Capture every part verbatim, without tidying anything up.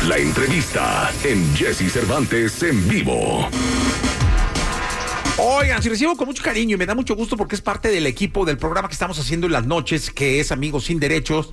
La entrevista en Jesse Cervantes en vivo. Oigan, si recibo con mucho cariño y me da mucho gusto porque es parte del equipo del programa que estamos haciendo en las noches, que es Amigos Sin Derechos,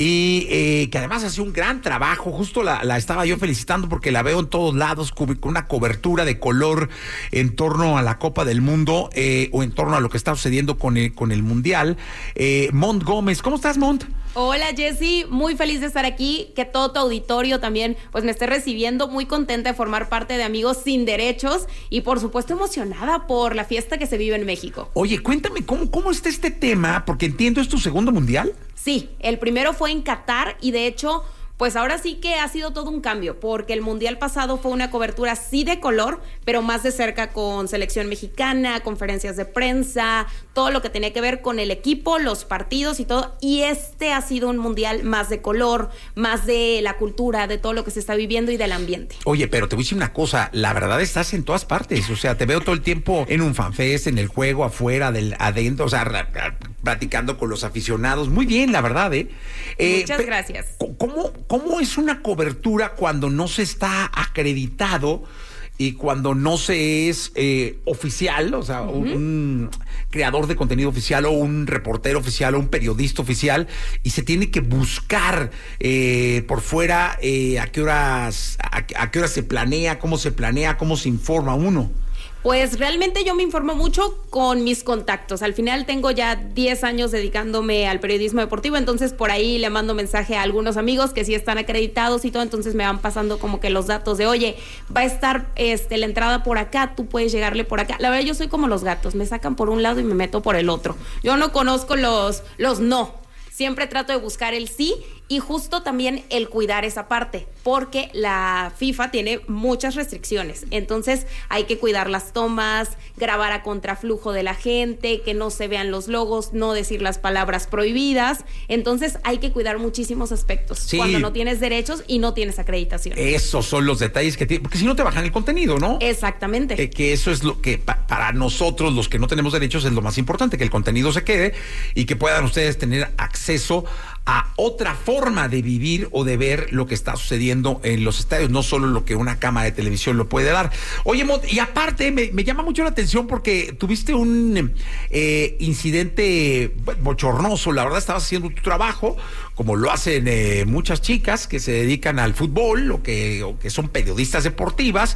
y eh, que además hace un gran trabajo. Justo la, la estaba yo felicitando porque la veo en todos lados, con una cobertura de color en torno a la Copa del Mundo, eh, o en torno a lo que está sucediendo con el, con el Mundial. Eh, Mont Gómez, ¿cómo estás, Mont? Hola, Jessy, muy feliz de estar aquí, que todo tu auditorio también pues me esté recibiendo, muy contenta de formar parte de Amigos Sin Derechos y por supuesto emocionada por la fiesta que se vive en México. Oye, cuéntame, ¿cómo, cómo está este tema? Porque entiendo, ¿es tu segundo mundial? Sí, el primero fue en Qatar y de hecho, pues ahora sí que ha sido todo un cambio, porque el mundial pasado fue una cobertura sí de color, pero más de cerca con selección mexicana, conferencias de prensa, todo lo que tenía que ver con el equipo, los partidos y todo, y este ha sido un mundial más de color, más de la cultura, de todo lo que se está viviendo y del ambiente. Oye, pero te voy a decir una cosa, la verdad estás en todas partes, o sea, te veo todo el tiempo en un fanfest, en el juego, afuera, del adentro, o sea, platicando con los aficionados, muy bien, la verdad, ¿eh? eh Muchas gracias. ¿Cómo, cómo es una cobertura cuando no se está acreditado y cuando no se es eh, oficial, o sea, uh-huh. un, un creador de contenido oficial o un reportero oficial o un periodista oficial, y se tiene que buscar eh, por fuera eh, a qué horas, a, a qué horas se planea, cómo se planea, cómo se informa uno? Pues realmente yo me informo mucho con mis contactos. Al final tengo ya diez años dedicándome al periodismo deportivo, entonces por ahí le mando mensaje a algunos amigos que sí están acreditados y todo, entonces me van pasando como que los datos de, oye, va a estar este, la entrada por acá, tú puedes llegarle por acá. La verdad, yo soy como los gatos, me sacan por un lado y me meto por el otro. Yo no conozco los, los no. Siempre trato de buscar el sí y justo también el cuidar esa parte, porque la FIFA tiene muchas restricciones, entonces hay que cuidar las tomas, grabar a contraflujo de la gente, que no se vean los logos, no decir las palabras prohibidas, entonces hay que cuidar muchísimos aspectos sí. Cuando no tienes derechos y no tienes acreditación. Esos son los detalles que tiene, porque si no te bajan el contenido, ¿no? Exactamente. Que, que eso es lo que pa, para nosotros, los que no tenemos derechos, es lo más importante, que el contenido se quede y que puedan ustedes tener acceso a otra forma de vivir o de ver lo que está sucediendo en los estadios, no solo lo que una cámara de televisión lo puede dar. Oye, Mont, y aparte me, me llama mucho la atención porque tuviste un eh, incidente bochornoso, la verdad estabas haciendo tu trabajo, como lo hacen eh, muchas chicas que se dedican al fútbol o que, o que son periodistas deportivas,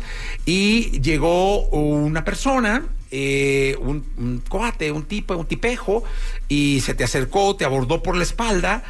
y llegó una persona, Eh, un, un coate, un tipo, un tipejo, y se te acercó, te abordó por la espalda,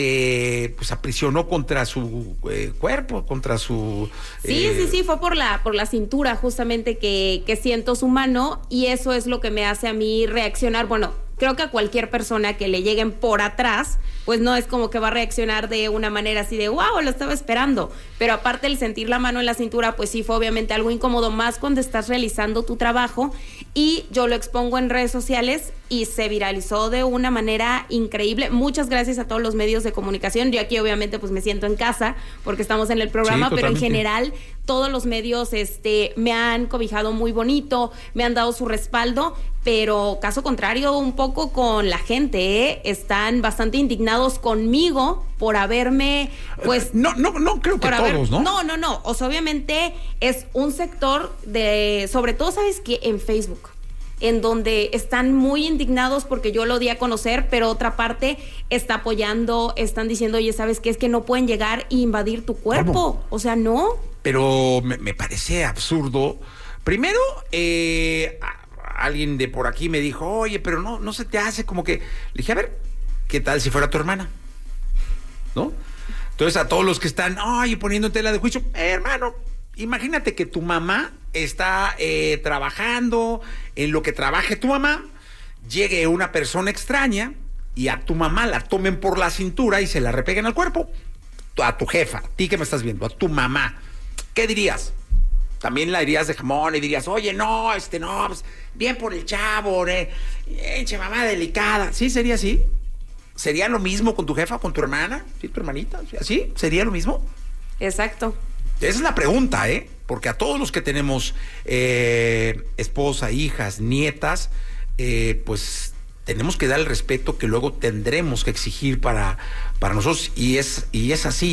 te pues aprisionó contra su eh, cuerpo, contra su... Sí, eh... sí, sí, fue por la, por la cintura justamente que, que siento su mano, y eso es lo que me hace a mí reaccionar. Bueno, creo que a cualquier persona que le lleguen por atrás, pues no es como que va a reaccionar de una manera así de wow, lo estaba esperando, pero aparte el sentir la mano en la cintura, pues sí fue obviamente algo incómodo, más cuando estás realizando tu trabajo, y yo lo expongo en redes sociales y se viralizó de una manera increíble. Muchas gracias a todos los medios de comunicación. Yo aquí obviamente pues me siento en casa porque estamos en el programa, sí, pero en general todos los medios este me han cobijado muy bonito, me han dado su respaldo, pero caso contrario un poco con la gente, ¿eh? Están bastante indignados conmigo por haberme, pues... No, no, no creo que haber, todos, ¿no? No, no, no. O sea, obviamente es un sector de... Sobre todo, ¿sabes qué? En Facebook, en donde están muy indignados porque yo lo di a conocer, pero otra parte está apoyando, están diciendo, oye, ¿sabes qué? Es que no pueden llegar e invadir tu cuerpo. ¿Cómo? O sea, no. Pero me, me parece absurdo. Primero, eh... alguien de por aquí me dijo, oye, pero no, no se te hace como que... Le dije, a ver, ¿qué tal si fuera tu hermana? ¿No? Entonces a todos los que están, ay, poniendo en tela de juicio, eh, hermano, imagínate que tu mamá está eh, trabajando, en lo que trabaje tu mamá, llegue una persona extraña y a tu mamá la tomen por la cintura y se la repeguen al cuerpo. A tu jefa, a ti que me estás viendo, a tu mamá. ¿Qué dirías? También la dirías de jamón y dirías, oye, no, este, no, pues, bien por el chavo, eh, enche, mamá delicada. ¿Sí sería así? ¿Sería lo mismo con tu jefa, con tu hermana? ¿Sí, tu hermanita? ¿Sí? ¿Sería lo mismo? Exacto. Esa es la pregunta, ¿eh? Porque a todos los que tenemos eh, esposa, hijas, nietas, eh, pues tenemos que dar el respeto que luego tendremos que exigir para, para nosotros, y es, y es así.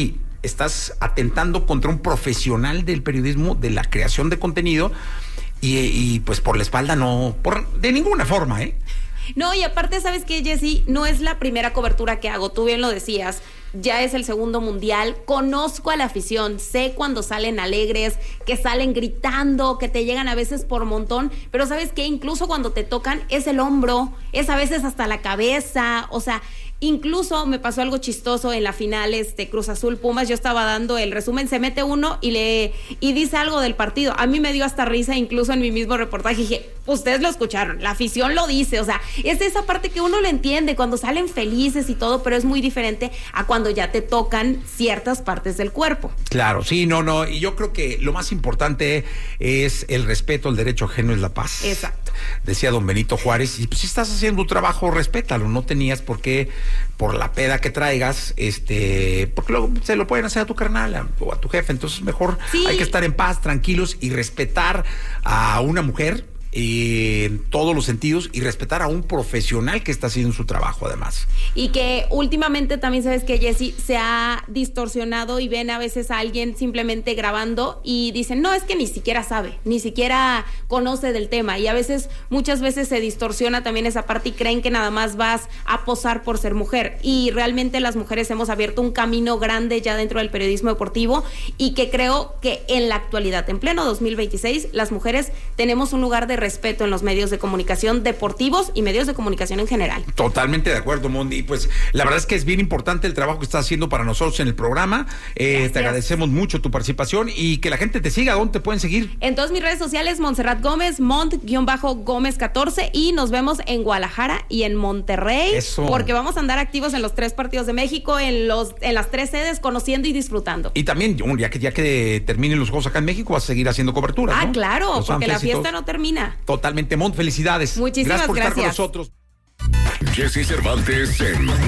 estás atentando contra un profesional del periodismo, de la creación de contenido, y, y pues por la espalda no, por, de ninguna forma, ¿eh? No, y aparte, ¿sabes qué, Jessy? No es la primera cobertura que hago, tú bien lo decías. Ya es el segundo mundial, conozco a la afición, sé cuando salen alegres, que salen gritando, que te llegan a veces por montón, pero ¿sabes qué? Incluso cuando te tocan es el hombro, es a veces hasta la cabeza, o sea, incluso me pasó algo chistoso en la final este Cruz Azul Pumas, yo estaba dando el resumen, se mete uno y le y dice algo del partido, a mí me dio hasta risa, incluso en mi mismo reportaje dije, ustedes lo escucharon, la afición lo dice, o sea, es esa parte que uno le entiende cuando salen felices y todo, pero es muy diferente a cuando ya te tocan ciertas partes del cuerpo. Claro, sí, no, no, y yo creo que lo más importante es el respeto, el derecho ajeno es la paz. Exacto. Decía don Benito Juárez, y pues si estás haciendo tu trabajo, respétalo, no tenías por qué, por la peda que traigas, este, porque luego se lo pueden hacer a tu carnal a, o a tu jefe, entonces mejor sí. Hay que estar en paz, tranquilos y respetar a una mujer eh, en todos los sentidos y respetar a un profesional que está haciendo su trabajo además. Y que últimamente también sabes que Jessy se ha distorsionado y ven a veces a alguien simplemente grabando y dicen, no, es que ni siquiera sabe, ni siquiera conoce del tema y a veces, muchas veces se distorsiona también esa parte y creen que nada más vas a posar por ser mujer y realmente las mujeres hemos abierto un camino grande ya dentro del periodismo deportivo y que creo que en la actualidad, en pleno dos mil veintiséis, las mujeres tenemos un lugar de respeto en los medios de comunicación deportivos y medios de comunicación en general. Totalmente de acuerdo, Mondi. Pues la verdad es que es bien importante el trabajo que estás haciendo para nosotros en el programa. Eh, te agradecemos mucho tu participación y que la gente te siga. ¿Dónde te pueden seguir? En todas mis redes sociales, Montserrat Gómez, Mont-Gómez catorce y nos vemos en Guadalajara y en Monterrey. Eso. Porque vamos a andar activos en los tres partidos de México, en los en las tres sedes, conociendo y disfrutando. Y también, ya que ya que terminen los juegos acá en México, vas a seguir haciendo cobertura. Ah, ¿no? claro, Los porque la fiesta todos. no termina. Totalmente, Mont, felicidades. Muchísimas gracias por gracias. estar con nosotros. Jessy Cervantes en